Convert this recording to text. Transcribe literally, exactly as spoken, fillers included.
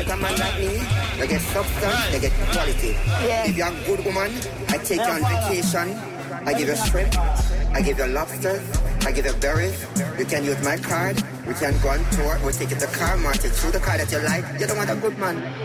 get a man like me, you get substance, you get quality. Yeah. If you're a good woman, I take you on vacation, I give you shrimp, I give you lobsters, I give you berries. You can use my card, we can go on tour, we'll take you to car market, through the car that you like. You don't want a good man.